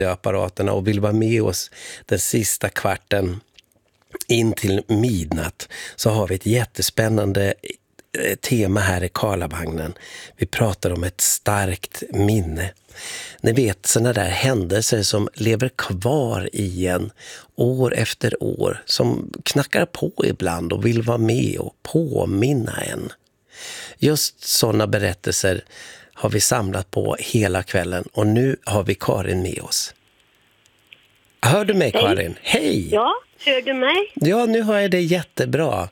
apparaterna och vill vara med oss den sista kvarten in till midnatt, så har vi ett jättespännande tema här i Karlavagnen. Vi pratar om ett starkt minne. Ni vet, såna där händelser som lever kvar i en år efter år, som knackar på ibland och vill vara med och påminna en. Just sådana berättelser har vi samlat på hela kvällen, och nu har vi Karin med oss. Hör du mig, Karin? Hej! Ja, hör du mig? Ja, nu hör jag det jättebra.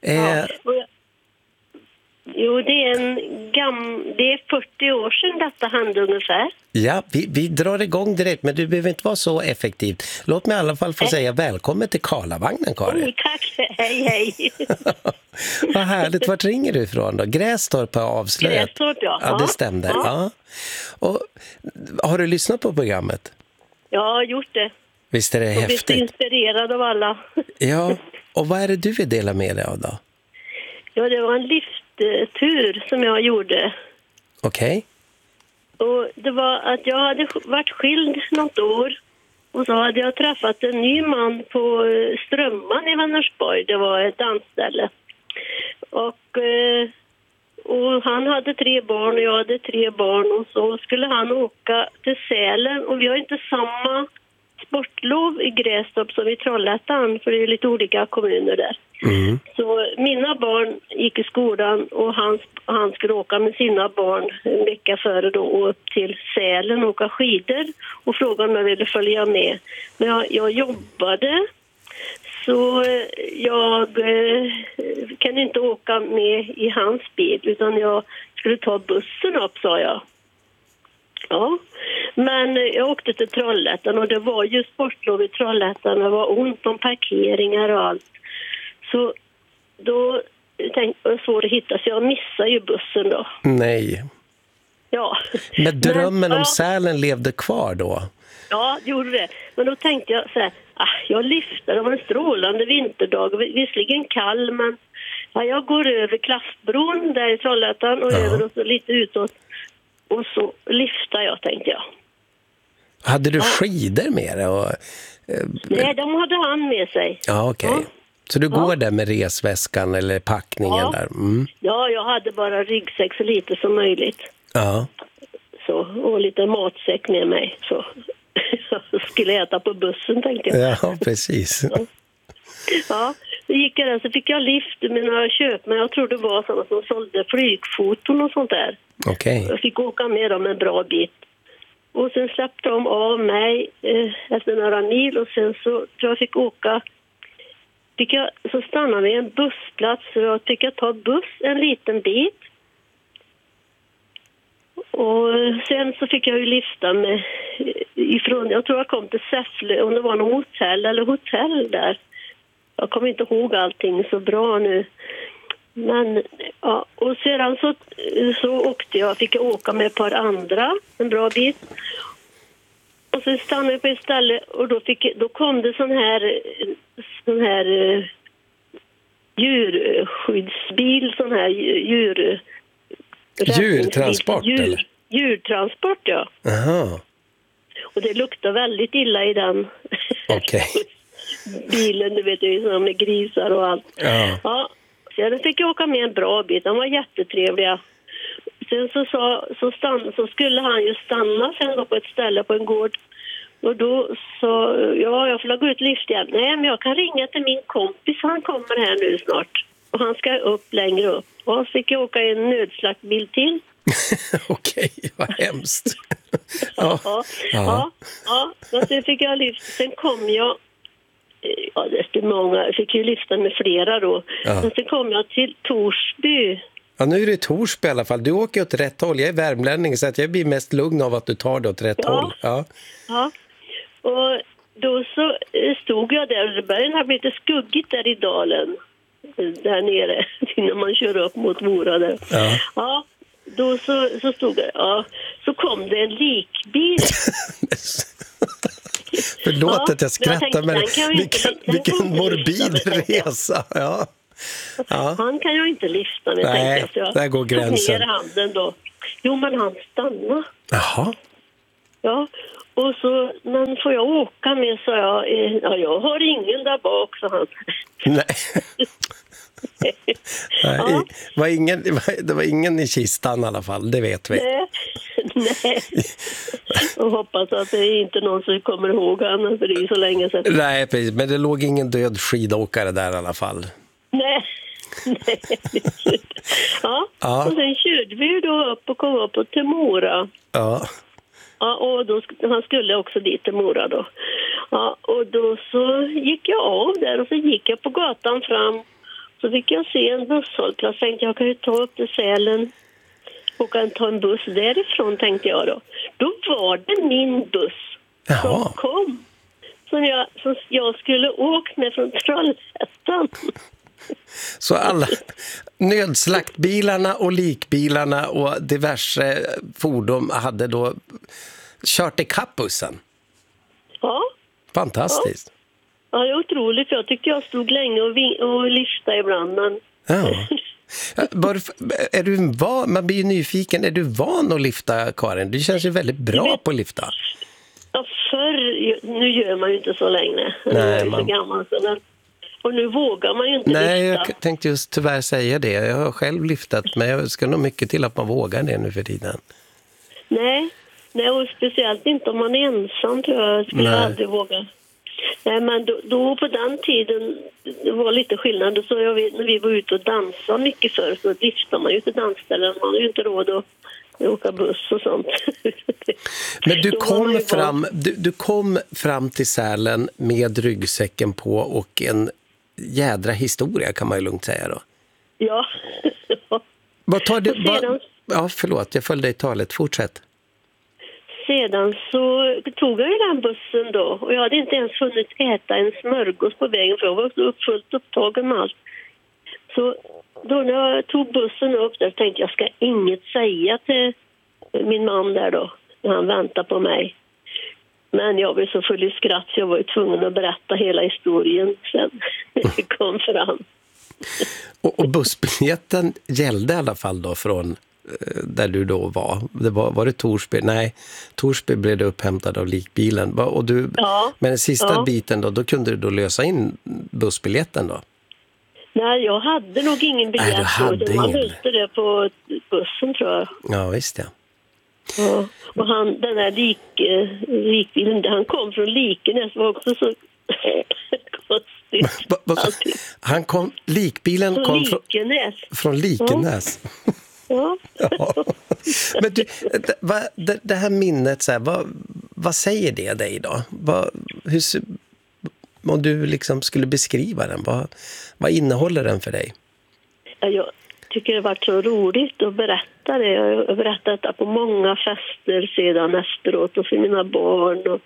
Jo, det är det är 40 år sedan detta hände ungefär. Ja, vi drar igång direkt, men du behöver inte vara så effektiv. Låt mig i alla fall få säga välkommen till Karlavagnen, Karin. Tack, hej. Vad härligt, vart ringer du ifrån då? Grästorp har avslöjat. Grästorp, ja. Ja, det stämde. Ja. Och, har du lyssnat på programmet? Ja, jag har gjort det. Visst är det häftigt? Jag blir inspirerad av alla. Ja, och vad är det du vill dela med dig av då? Ja, det var en lifttur som jag gjorde. Okej. Och det var att jag hade varit skild något år. Och så hade jag träffat en ny man på Strömman i Vänersborg. Det var ett dansställe. Och han hade 3 barn och jag hade 3 barn. Och så skulle han åka till Sälen. Och vi har inte samma sportlov i Grästorp som i Trollhättan. För det är lite olika kommuner där. Mm. Så mina barn gick i skolan och han skulle åka med sina barn en vecka före då upp till Sälen och åka skidor och frågade om jag ville följa med. Men jag jobbade, så jag kan inte åka med i hans bil utan jag skulle ta bussen upp, sa jag. Ja, men jag åkte till Trollhättan och det var ju sportlov i Trollhättan. Det var ont om parkeringar och allt. Så då tänkte jag svårt att hitta, så jag missade ju bussen då. Nej. Ja. Men drömmen om Sälen levde kvar då? Ja, det gjorde det. Men då tänkte jag så här, jag lyfter, det var en strålande vinterdag. Visserligen kall, men jag går över Klassbron där i Trollhättan och över och så lite utåt. Och så lyfter jag, tänkte jag. Hade du skidor med dig? Nej, de hade han med sig. Ja, okej. Okay. Så du går där med resväskan eller packningen där? Mm. Ja, jag hade bara ryggsäck så lite som möjligt. Ja. Så, och lite matsäck med mig. Så jag skulle äta på bussen, tänkte jag. Ja, precis. Ja, så gick jag där, så fick jag lift med några köp. Men jag tror det var sådana som sålde flygfoton och sånt där. Okej. Jag fick åka med dem en bra bit. Och sen släppte de av mig efter några mil. Och sen så tror jag fick åka... Så stannade vi i en bussplats, så jag fick ta buss en liten bit. Och sen så fick jag ju lyfta med ifrån, jag tror jag kom till Säffle, om det var någon hotell där. Jag kommer inte ihåg allting så bra nu. Men ja, och sedan så åkte jag, fick jag åka med ett par andra en bra bit. Och så stannade jag på ett ställe och då kom det sån här djurskyddsbil, sån här djurtransport eller? Djurtransport, ja. Aha. Och det luktar väldigt illa i den. Okej. Bilen, du vet ju, som med grisar och allt. Ja. Ja. Sen fick jag åka med en bra bit. De var jättetrevliga. Sen så skulle han ju stanna sen på ett ställe på en gård. Och då sa jag får gå ut lift igen. Nej, men jag kan ringa till min kompis. Han kommer här nu snart. Och han ska upp längre upp. Och så fick jag åka i en nödslaktbil till. Okej, vad hemskt. Ja. Men sen fick jag lift. Sen kom jag... Ja, det är många. Jag fick ju lyfta med flera då. Ja. Men sen kom jag till Torsby. Ja, nu är det Torsby i alla fall. Du åker åt rätt håll. Jag är värmlänning, så att jag blir mest lugn av att du tar det åt rätt håll. Ja. Och då så stod jag där och det började bli lite skuggigt där i dalen. Där nere, när man kör upp mot Mora där. Ja, då så stod jag. Ja, så kom det en likbil. Förlåt att jag skrattar, men vilken morbid resa. Ja. Han kan jag inte lyfta med. Nej, där går gränsen. Ner handen då. Jo, men han stannade. Jaha. Ja, Och så, men får jag åka med, sa jag. Ja, jag har ingen där bak, sa han. Nej. Nej, Ja. det var ingen i kistan i alla fall, det vet vi. Nej. Och hoppas att det är inte någon som kommer ihåg han, för det är så länge sedan. Nej, precis. Men det låg ingen död skidåkare där i alla fall. Nej. Ja, Ja. och sen körde vi ju då upp och kom upp till Mora. Ja. Ja, och då, han skulle också dit till Mora då. Ja, och då så gick jag av där och så gick jag på gatan fram. Så fick jag se en busshållplats. Tänkte jag kan ju ta upp till Sälen och kan ta en buss därifrån, tänkte jag då. Då var det min buss som Jaha. kom. Som jag skulle åka med från Trollhättan. Så alla nödslaktbilarna och likbilarna och diverse fordon hade då kört ikapp bussen. Ja. Fantastiskt. Ja, det är otroligt. Jag tyckte jag stod länge och liftade ibland. Men... Ja. Är du van, man blir ju nyfiken. Är du van att lyfta, Karin? Du känns ju väldigt bra på att lyfta. Ja, nu gör man ju inte så länge. Nej, jag är så gammal. Och nu vågar man ju inte Nej, lyfta. jag tänkte just tyvärr säga det. Jag har själv lyftat, men jag ska nog mycket till att man vågar det nu för tiden. Nej, och speciellt inte om man är ensam, tror jag. Skulle jag aldrig våga. Nej, men då på den tiden, det var lite skillnad. Då så när vi var ute och dansade mycket förr, så lyfter man ju till dansställen. Man har ju inte råd att åka buss och sånt. Men du kom fram till Sälen med ryggsäcken på och en jädra historia, kan man ju lugnt säga då. Ja. Vad tar du? Sedan, ja, förlåt, jag följde i talet. Fortsätt. Sedan så tog jag ju den bussen då. Och jag hade inte ens hunnit äta en smörgås på vägen, för jag var så fullt upptagen med allt. Så då när jag tog bussen upp där tänkte jag ska inget säga till min man där då, när han väntar på mig. Men jag blev så full i skratt så jag var ju tvungen att berätta hela historien sen det kom fram. Och bussbiljetten gällde i alla fall då från där du då var. Var det Torsby? Nej, Torsby blev det upphämtad av likbilen. Och du, ja, men den sista biten då kunde du då lösa in bussbiljetten då? Nej, jag hade nog ingen biljett. Nej, du hade ingen. Man löste det på bussen, tror jag. Ja, visst ja. Ja, och den där likbilen, han kom från Likenäs, var också så konstigt. Likbilen från kom Likenäs. Från Likenäs. Ja. Ja. Men du, det här minnet, så här, vad säger det dig då? Om du liksom skulle beskriva den, vad innehåller den för dig? Jag tycker det har varit så roligt att berätta det. Jag har berättat det på många fester sedan efteråt och för mina barn. Och,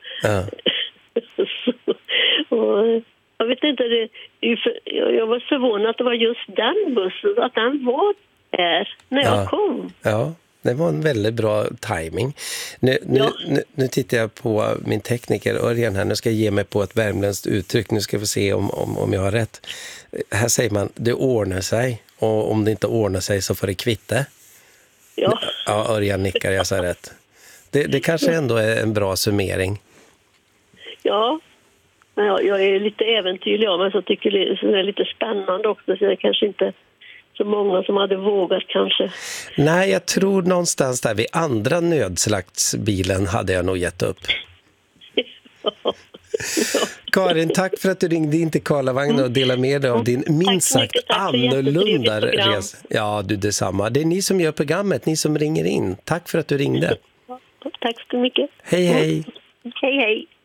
och jag vet inte, jag var förvånad att det var just den bussen, att den var där när jag kom. Ja, det var en väldigt bra timing. Nu tittar jag på min tekniker Örjan här. Nu ska jag ge mig på ett värmländskt uttryck. Nu ska vi se om jag har rätt. Här säger man, det ordnar sig. Och om det inte ordnar sig så får det kvitte. Ja. Ja, Örjan nickar, jag sa rätt. Det kanske ändå är en bra summering. Ja, men jag är lite äventyrlig av mig, så jag tycker det är lite spännande också. Så det är kanske inte så många som hade vågat kanske. Nej, jag tror någonstans där vid andra nödslaktsbilen hade jag nog gett upp. Karin, tack för att du ringde in till Karlavagnen och delade med dig av din minst sagt annorlunda resa. Ja, du detsamma. Det är ni som gör programmet, ni som ringer in. Tack för att du ringde. Tack så mycket. Hej, hej. Hej, hej.